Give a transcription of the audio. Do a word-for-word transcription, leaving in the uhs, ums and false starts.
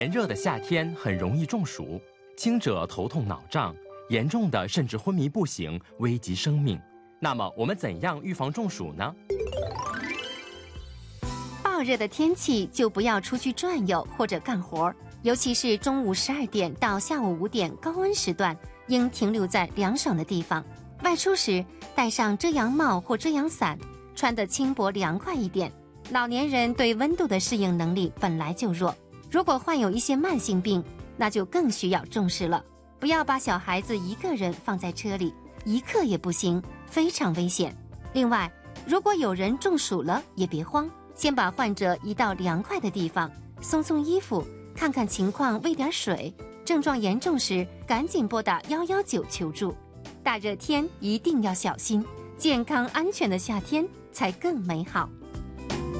炎热的夏天很容易中暑，轻者头痛脑胀，严重的甚至昏迷不醒，危及生命。那么我们怎样预防中暑呢？ 暴热的天气就不要出去转悠或者干活，尤其是中午十二点到下午五点高温时段，应停留在凉爽的地方。外出时戴上遮阳帽或遮阳伞，穿得轻薄凉快一点。老年人对温度的适应能力本来就弱，如果患有一些慢性病，那就更需要重视了。不要把小孩子一个人放在车里，一刻也不行，非常危险。另外，如果有人中暑了，也别慌，先把患者移到凉快的地方，松松衣服，看看情况，喂点水。症状严重时，赶紧拨打一一九求助。大热天一定要小心，健康安全的夏天才更美好。